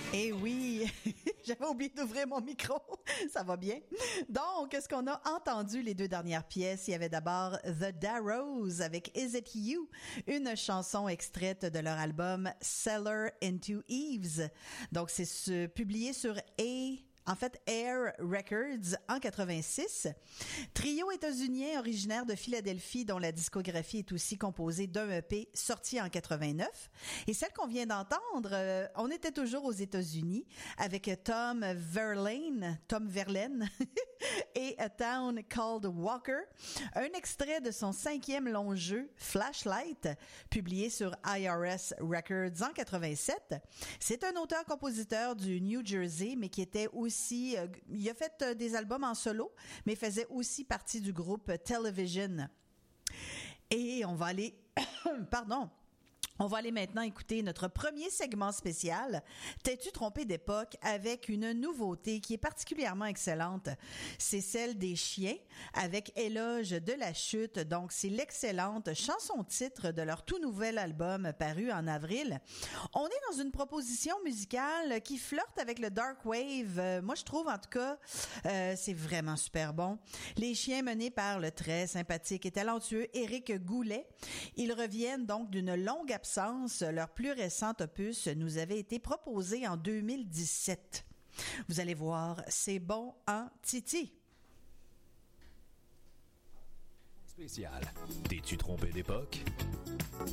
Eh oui, j'avais oublié d'ouvrir mon micro. Ça va bien. Donc, ce qu'on a entendu les deux dernières pièces, il y avait d'abord The Darrows avec Is It You, une chanson extraite de leur album Cellar into Eves. Donc, c'est publié sur Air Records en 86. Trio états-unien originaire de Philadelphie dont la discographie est aussi composée d'un EP sorti en 89. Et celle qu'on vient d'entendre, on était toujours aux États-Unis avec Tom Verlaine et A Town Called Walker, un extrait de son 5e long jeu Flashlight, publié sur IRS Records en 87. C'est un auteur-compositeur du New Jersey, mais qui était aussi il a fait des albums en solo, mais faisait aussi partie du groupe Television. Et on va aller on va aller maintenant écouter notre premier segment spécial, T'es-tu trompé d'époque, avec une nouveauté qui est particulièrement excellente. C'est celle des Chiens, avec Éloge de la chute. Donc, c'est l'excellente chanson-titre de leur tout nouvel album paru en avril. On est dans une proposition musicale qui flirte avec le dark wave. Moi, je trouve, en tout cas, c'est vraiment super bon. Les Chiens menés par le très sympathique et talentueux Éric Goulet. Ils reviennent donc d'une longue absence. Leur plus récent opus nous avait été proposé en 2017. Vous allez voir, c'est bon en titi. Spécial. T'es-tu trompé d'époque?